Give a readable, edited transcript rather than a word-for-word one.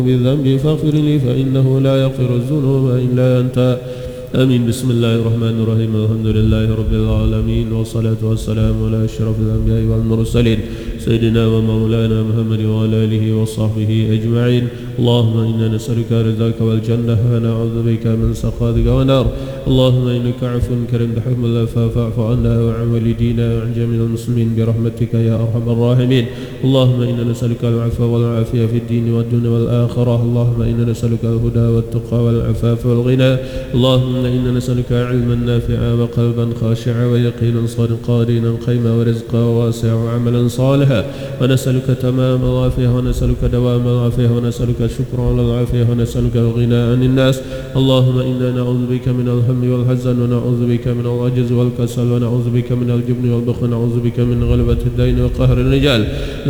بالذنب فاغفر لي فإنه لا يغفر الذنوب إلا أنت. آمين. بسم الله الرحمن الرحيم. الحمد لله رب العالمين، والصلاة والسلام على أشرف الأنبياء والمرسلين سيدنا ومولانا محمد وعلى آله وصحبه أجمعين. اللهم إنا نسألك رضاك والجنة ونعوذ بك من سخطك والنار. اللهم إنك عفو كريم تحب العفو فاعف عنا وعن والدينا وعن جميع المسلمين برحمتك يا أرحم الراحمين. اللهم إنا نسألك العفو والعافية في الدين والدنيا والآخرة. اللهم إنا نسألك الهدى والتقى والعفاف والغنى. اللهم إنا نسألك علما نافعا وقلبا خاشعا ويقينا صادقا دينا قيما ورزقا واسعا وعملا صالحا، ونسألك تمام العافية، ونسألك دوام العافية، ونسألك الشكر على العافية، ونسألك الغنى عن الناس. اللهم إنا نعوذ بك من الهم والحزن، ونعوذ بك من العجز والكسل، ونعوذ بك من الجبن والبخل، ونعوذ بك من غلبة الدين وقهر الرجال.